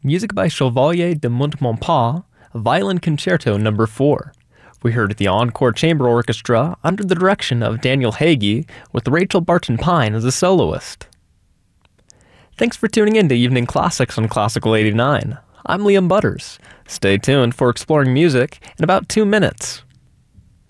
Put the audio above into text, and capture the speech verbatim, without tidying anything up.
music by Chevalier de Montmontpas, Violin Concerto Number four. We heard the Encore Chamber Orchestra under the direction of Daniel Hagee with Rachel Barton Pine as a soloist. Thanks for tuning in to Evening Classics on Classical eighty-nine. I'm Liam Butters. Stay tuned for exploring music in about two minutes.